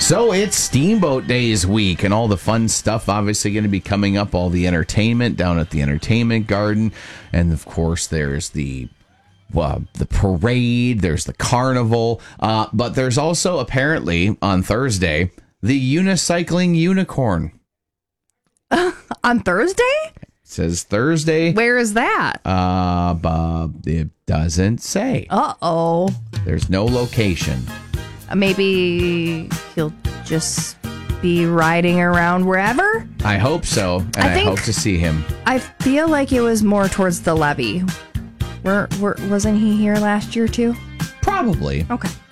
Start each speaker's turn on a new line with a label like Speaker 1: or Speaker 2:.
Speaker 1: So it's Steamboat Days week, and all the fun stuff obviously going to be coming up, all the entertainment down at the Entertainment Garden. And, of course, there's the parade, there's the carnival, but there's also, apparently, on Thursday, the unicycling unicorn.
Speaker 2: On Thursday?
Speaker 1: It says Thursday.
Speaker 2: Where is that?
Speaker 1: It doesn't say.
Speaker 2: Uh-oh.
Speaker 1: There's no location.
Speaker 2: Maybe he'll just be riding around wherever?
Speaker 1: I hope so, and I hope to see him.
Speaker 2: I feel like it was more towards the levee. Wasn't he here last year, too?
Speaker 1: Probably.
Speaker 2: Okay.